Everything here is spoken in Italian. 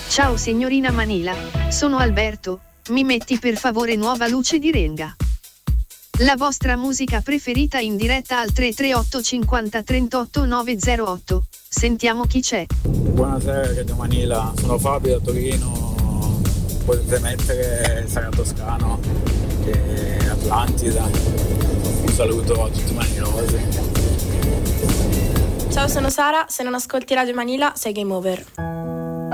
Ciao signorina Manila, sono Alberto, mi metti per favore Nuova Luce di Renga. La vostra musica preferita in diretta al 338 50 38 908. Sentiamo chi c'è. Buonasera Radio Manila, sono Fabio da Torino, potete mettere Sara Toscano e Atlantida. Un saluto a tutti i manilosi. Ciao, sono Sara, se non ascolti Radio Manila sei game over.